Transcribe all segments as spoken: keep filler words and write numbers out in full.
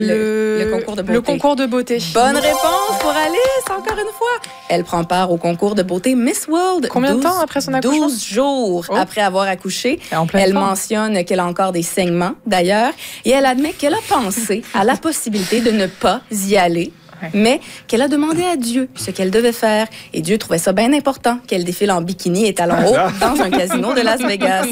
Le, le concours de beauté. Le concours de beauté. Bonne réponse pour Alice, encore une fois. Elle prend part au concours de beauté Miss World. Combien de temps après son accouchement? douze jours oh. après avoir accouché. Elle forme. mentionne qu'elle a encore des saignements, d'ailleurs, et elle admet qu'elle a pensé à la possibilité de ne pas y aller. Mais qu'elle a demandé à Dieu ce qu'elle devait faire. Et Dieu trouvait ça bien important qu'elle défile en bikini et talons hauts dans un casino de Las Vegas.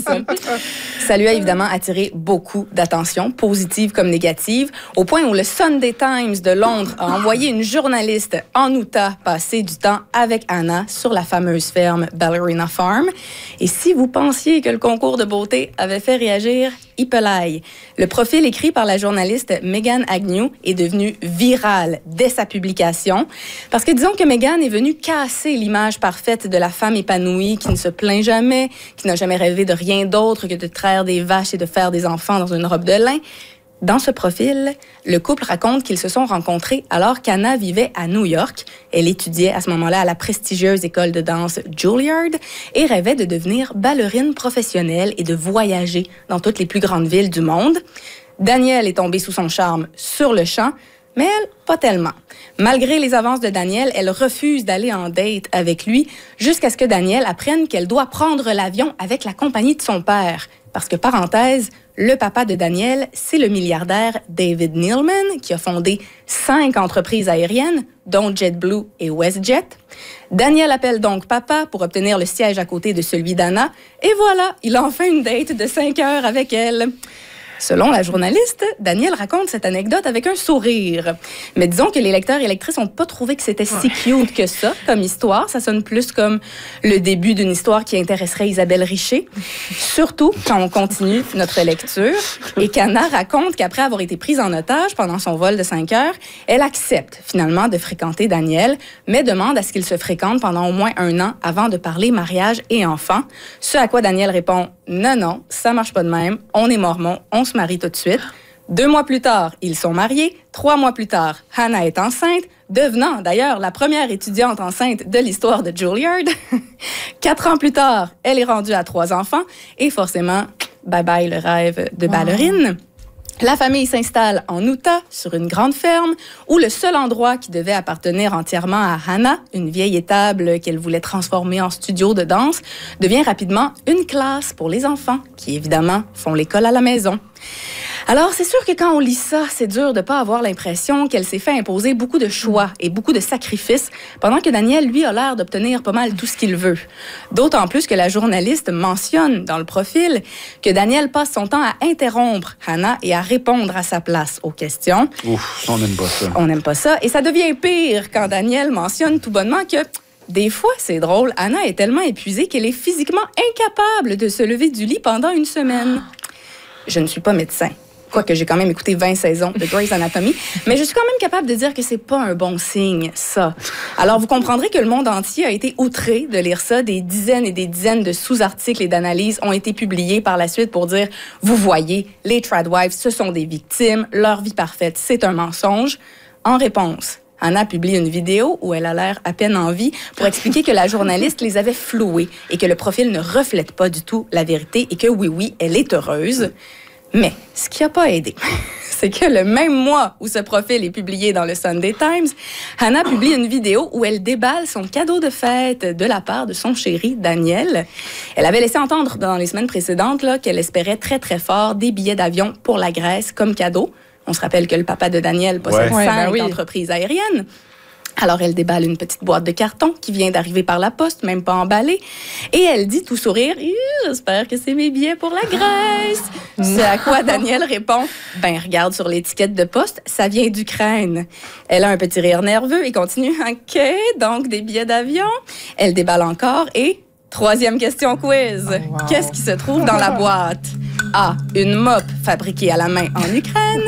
Ça lui a évidemment attiré beaucoup d'attention, positive comme négative, au point où le Sunday Times de Londres a envoyé une journaliste en Utah passer du temps avec Anna sur la fameuse ferme Ballerina Farm. Et si vous pensiez que le concours de beauté avait fait réagir, Ipelaï. Le profil écrit par la journaliste Megan Agnew est devenu viral dès sa publication. Parce que disons que Megan est venue casser l'image parfaite de la femme épanouie qui ne se plaint jamais, qui n'a jamais rêvé de rien d'autre que de traire des vaches et de faire des enfants dans une robe de lin. Dans ce profil, le couple raconte qu'ils se sont rencontrés alors qu'Anna vivait à New York. Elle étudiait à ce moment-là à la prestigieuse école de danse Juilliard et rêvait de devenir ballerine professionnelle et de voyager dans toutes les plus grandes villes du monde. Daniel est tombé sous son charme sur le champ, mais elle, pas tellement. Malgré les avances de Daniel, elle refuse d'aller en date avec lui jusqu'à ce que Daniel apprenne qu'elle doit prendre l'avion avec la compagnie de son père. Parce que, parenthèse, le papa de Daniel, c'est le milliardaire David Neeleman, qui a fondé cinq entreprises aériennes, dont JetBlue et WestJet. Daniel appelle donc papa pour obtenir le siège à côté de celui d'Anna. Et voilà, il a enfin une date de cinq heures avec elle. Selon la journaliste, Daniel raconte cette anecdote avec un sourire. Mais disons que les lecteurs et lectrices n'ont pas trouvé que c'était si cute que ça, comme histoire. Ça sonne plus comme le début d'une histoire qui intéresserait Isabelle Richer. Surtout quand on continue notre lecture et qu'Anna raconte qu'après avoir été prise en otage pendant son vol de cinq heures, elle accepte finalement de fréquenter Daniel, mais demande à ce qu'il se fréquente pendant au moins un an avant de parler mariage et enfants. Ce à quoi Daniel répond « Non, non, ça marche pas de même. On est mormon, on se marie tout de suite. » Deux mois plus tard, ils sont mariés. Trois mois plus tard, Hannah est enceinte, devenant d'ailleurs la première étudiante enceinte de l'histoire de Juilliard. Quatre ans plus tard, elle est rendue à trois enfants et forcément, bye-bye le rêve de ballerine. La famille s'installe en Utah, sur une grande ferme, où le seul endroit qui devait appartenir entièrement à Hannah, une vieille étable qu'elle voulait transformer en studio de danse, devient rapidement une classe pour les enfants, qui évidemment font l'école à la maison. Alors, c'est sûr que quand on lit ça, c'est dur de pas avoir l'impression qu'elle s'est fait imposer beaucoup de choix et beaucoup de sacrifices, pendant que Daniel, lui, a l'air d'obtenir pas mal tout ce qu'il veut. D'autant plus que la journaliste mentionne dans le profil que Daniel passe son temps à interrompre Hannah et à répondre à sa place aux questions. Ouf, on n'aime pas ça. On n'aime pas ça. Et ça devient pire quand Daniel mentionne tout bonnement que... Des fois, c'est drôle, Hannah est tellement épuisée qu'elle est physiquement incapable de se lever du lit pendant une semaine. Je ne suis pas médecin. Quoique j'ai quand même écouté vingt saisons de Grey's Anatomy, mais je suis quand même capable de dire que c'est pas un bon signe, ça. Alors, vous comprendrez que le monde entier a été outré de lire ça. Des dizaines et des dizaines de sous-articles et d'analyses ont été publiés par la suite pour dire, vous voyez, les tradwives, ce sont des victimes, leur vie parfaite, c'est un mensonge. En réponse, Hannah publie une vidéo où elle a l'air à peine en vie pour expliquer que la journaliste les avait floués et que le profil ne reflète pas du tout la vérité et que oui, oui, elle est heureuse. Mais ce qui n'a pas aidé, c'est que le même mois où ce profil est publié dans le Sunday Times, Hannah publie une vidéo où elle déballe son cadeau de fête de la part de son chéri, Daniel. Elle avait laissé entendre dans les semaines précédentes là, qu'elle espérait très, très fort des billets d'avion pour la Grèce comme cadeau. On se rappelle que le papa de Daniel possède ouais. cinq ben oui. entreprises aériennes. Alors, elle déballe une petite boîte de carton qui vient d'arriver par la poste, même pas emballée. Et elle dit tout sourire, « J'espère que c'est mes billets pour la Grèce. » C'est à quoi Daniel répond, « Ben, regarde sur l'étiquette de poste, ça vient d'Ukraine. » Elle a un petit rire nerveux et continue, « OK, donc des billets d'avion. » Elle déballe encore et, troisième question quiz. Oh, wow. Qu'est-ce qui se trouve dans la boîte? A. Une mop fabriquée à la main en Ukraine.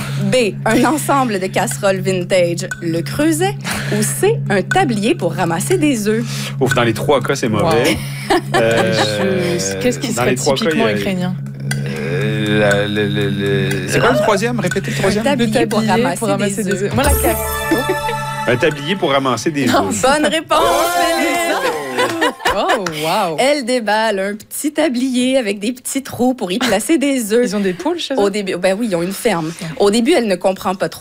B. Un ensemble de casseroles vintage, le Creuset. Ou C. Un tablier pour ramasser des œufs. Ouf, dans les trois cas, c'est mauvais. Wow. euh, Je... Qu'est-ce qui serait typiquement cas, ukrainien? Euh, la, le, le, le... C'est quoi le troisième? Répétez le troisième. Un tablier, tablier pour ramasser, pour ramasser des œufs. Moi, la casse. Un tablier pour ramasser des œufs. Bonne réponse, Félix! Oh, wow! Elle déballe un petit tablier avec des petits trous pour y placer des œufs. Ils ont des poules chez eux? Au début, ben oui, ils ont une ferme. Au début, elle ne comprend pas trop